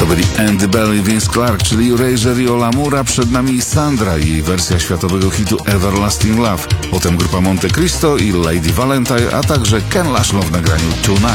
byli Andy Bell i Vince Clarke, czyli Erasure i Ola Mura, przed nami Sandra i jej wersja światowego hitu Everlasting Love, potem grupa Monte Cristo i Lady Valentine, a także Ken Laszlo w nagraniu Tonight.